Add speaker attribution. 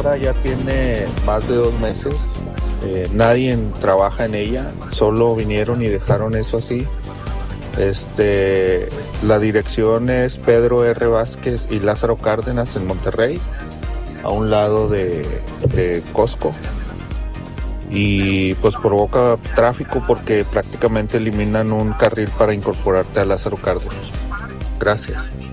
Speaker 1: obra ya tiene más de 2 meses. Nadie trabaja en ella, solo vinieron y dejaron eso así. La dirección es Pedro R. Vázquez y Lázaro Cárdenas en Monterrey, a un lado de Costco. Y pues provoca tráfico porque prácticamente eliminan un carril para incorporarte a Lázaro Cárdenas. Gracias.